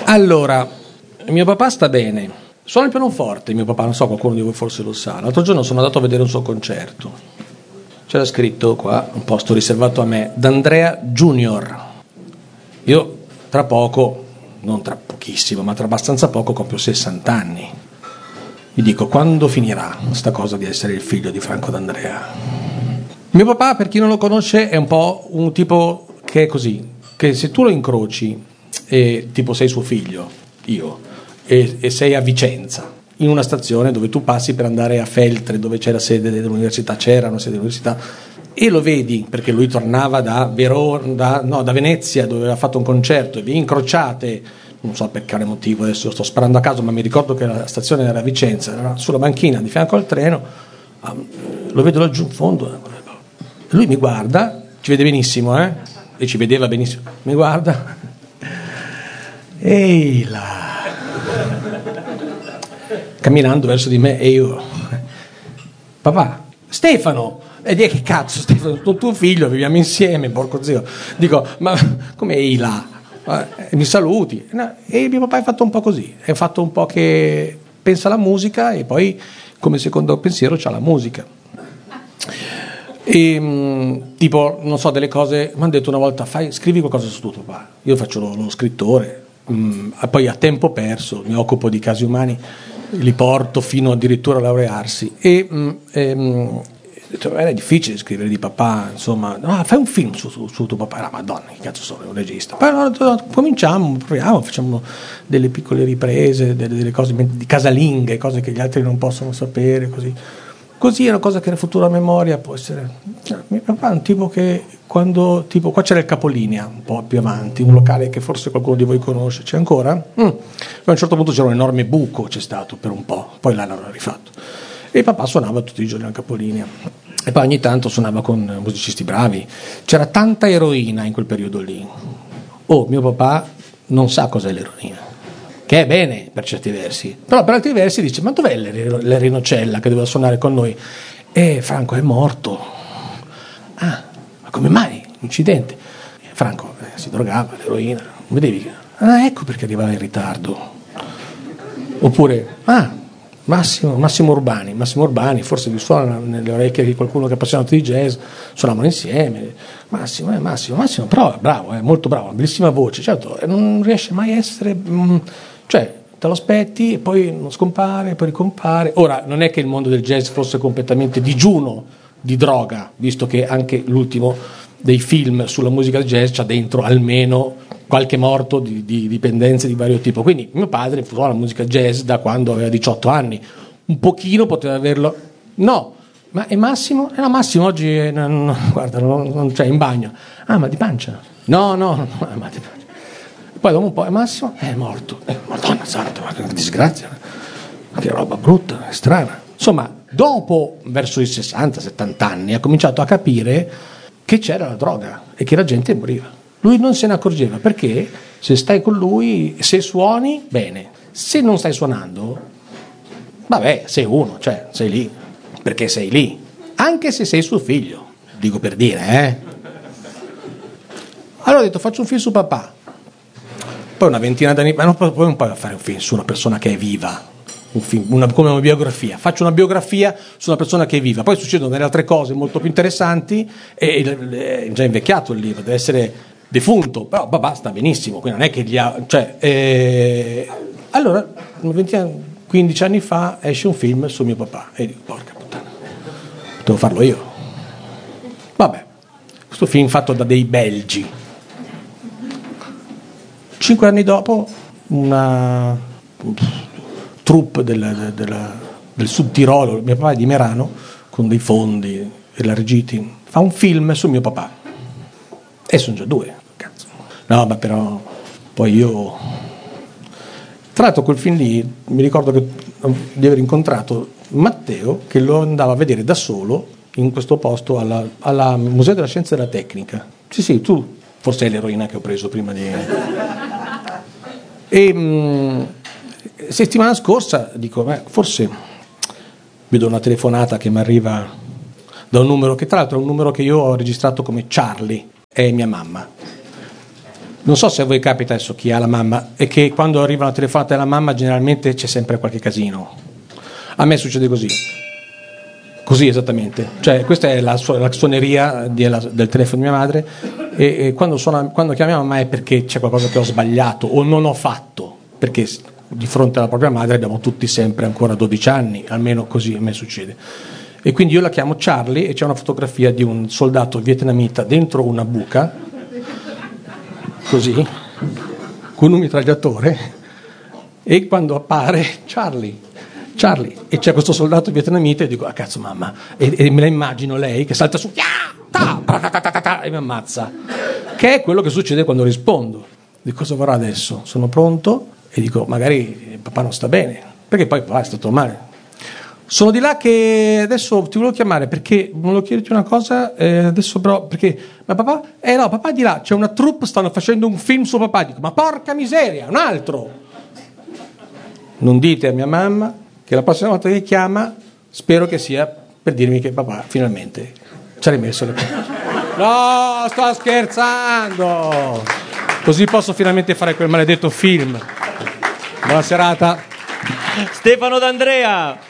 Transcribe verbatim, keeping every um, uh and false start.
Allora, mio papà sta bene, suona il pianoforte, mio papà, non so, qualcuno di voi forse lo sa. L'altro giorno sono andato a vedere un suo concerto, c'era scritto qua, un posto riservato a me, D'Andrea Junior. Io tra poco, non tra pochissimo, ma tra abbastanza poco compio sessanta anni. Mi dico, quando finirà questa cosa di essere il figlio di Franco D'Andrea? Mio papà, per chi non lo conosce, è un po' un tipo che è così, che se tu lo incroci e tipo sei suo figlio, io, e, e sei a Vicenza, in una stazione dove tu passi per andare a Feltre, dove c'è la sede dell'università, c'era una sede dell'università, e lo vedi perché lui tornava da Verona, da, no, da Venezia, dove aveva fatto un concerto, e vi incrociate, non so per quale motivo, adesso sto sparando a caso, ma mi ricordo che la stazione era a Vicenza, era sulla banchina di fianco al treno, lo vedo laggiù in fondo, lui mi guarda, ci vede benissimo, eh? E ci vedeva benissimo, mi guarda, ehi là, camminando verso di me, e io, papà, Stefano, e di che cazzo Stefano, tuo, tuo figlio, viviamo insieme, porco zio, dico, ma come ehi là? Eh, mi saluti, e mio papà è fatto un po' così, è fatto un po' che pensa alla musica e poi come secondo pensiero c'ha la musica. E, tipo, non so, delle cose, mi hanno detto una volta, fai, scrivi qualcosa su tuo papà. Io faccio lo, lo scrittore, mh, poi a tempo perso mi occupo di casi umani, li porto fino addirittura a laurearsi. E mh, ehm, era difficile scrivere di papà, insomma, no, fai un film su, su, su tuo papà. Ah, madonna, che cazzo sono, un regista. Poi no, no, cominciamo, proviamo, facciamo delle piccole riprese, delle, delle cose di casalinghe, cose che gli altri non possono sapere, così. Così è una cosa che nella futura memoria può essere. Cioè, mio papà è un tipo che quando, tipo, qua c'era il Capolinea, un po' più avanti, un locale che forse qualcuno di voi conosce, c'è ancora? Mm. A un certo punto c'era un enorme buco, c'è stato per un po', poi l'hanno rifatto. E papà suonava tutti i giorni al Capolinea. E poi ogni tanto suonava con musicisti bravi. C'era tanta eroina in quel periodo lì. Oh, mio papà non sa cos'è l'eroina. Che è bene per certi versi, però per altri versi dice, ma dov'è l'Erinocella che doveva suonare con noi? E Franco è morto. Ah, ma come mai? Incidente. Franco eh, si drogava, l'eroina, non vedevi? Ah, ecco perché arrivava in ritardo. Oppure, ah, Massimo, Massimo Urbani, Massimo Urbani forse vi suona nelle orecchie di qualcuno che è appassionato di jazz, suonavano insieme. Massimo, eh, Massimo, Massimo, però è bravo, è molto bravo, una bellissima voce, certo, non riesce mai a essere... Mh, cioè, te lo aspetti e poi non scompare, poi ricompare. Ora, non è che il mondo del jazz fosse completamente digiuno di droga, visto che anche l'ultimo dei film sulla musica del jazz c'ha dentro almeno qualche morto di, di dipendenze di vario tipo. Quindi mio padre suona la musica jazz da quando aveva diciotto anni, un pochino poteva averlo. No, ma è Massimo? Eh no, Massimo oggi è, no, guarda, non, non c'è in bagno. Ah, ma di pancia? No, no, no, ma di pancia. Poi dopo un po' è Massimo, è morto. Eh, Madonna santa, ma che disgrazia, che roba brutta, strana. Insomma, dopo, verso i sessanta settanta anni, ha cominciato a capire che c'era la droga e che la gente moriva. Lui non se ne accorgeva, perché se stai con lui, se suoni, bene. Se non stai suonando, vabbè, sei uno, cioè sei lì, perché sei lì. Anche se sei suo figlio, dico per dire, eh. Allora ho detto, faccio un film su papà. Poi una ventina d'anni, ma non, poi non puoi fare un film su una persona che è viva, un film, una, come una biografia. Faccio una biografia su una persona che è viva. Poi succedono delle altre cose molto più interessanti e è già invecchiato il libro, deve essere defunto, però papà sta benissimo, quindi non è che gli ha... Cioè, eh, allora, una ventina, quindici anni fa esce un film su mio papà e dico, porca puttana, devo farlo io. Vabbè, questo film fatto da dei belgi. Cinque anni dopo una troupe del, del, del Sud Tirolo, mio papà è di Merano, con dei fondi e la Regiti, fa un film su mio papà. E sono già due, cazzo. No, ma però poi io... Tra l'altro quel film lì, mi ricordo che, di aver incontrato Matteo, che lo andava a vedere da solo in questo posto alla, alla Museo della Scienza e della Tecnica. Sì, sì, tu forse è l'eroina che ho preso prima di... E mh, settimana scorsa dico, beh, forse vedo una telefonata che mi arriva da un numero che tra l'altro è un numero che io ho registrato come Charlie, è mia mamma. Non so se a voi capita adesso chi ha la mamma, è che quando arriva la telefonata della mamma generalmente c'è sempre qualche casino. A me succede così. Così esattamente. Cioè questa è la, su- la suoneria di- la- del telefono di mia madre e, e quando, suona, quando chiama mia mamma è perché c'è qualcosa che ho sbagliato o non ho fatto, perché s- di fronte alla propria madre abbiamo tutti sempre ancora dodici anni, almeno così a me succede. E quindi io la chiamo Charlie e c'è una fotografia di un soldato vietnamita dentro una buca, così, con un mitragliatore, e quando appare Charlie, Charlie, e c'è questo soldato vietnamita e dico, ah cazzo mamma, e, e me la immagino lei che salta su, ta, ta, ta, ta, ta, ta, e mi ammazza, che è quello che succede quando rispondo. Di cosa vorrà adesso? Sono pronto e dico, magari papà non sta bene, perché poi papà è stato male. Sono di là che adesso ti volevo chiamare perché volevo chiederti una cosa, eh, adesso però, perché, ma papà, eh no, papà è di là, c'è una troupe, stanno facendo un film su papà, dico, ma porca miseria, un altro! Non dite a mia mamma che la prossima volta che chiama, spero che sia per dirmi che papà finalmente ci ha rimesso le cose. No, sto scherzando! Così posso finalmente fare quel maledetto film. Buona serata. Stefano D'Andrea.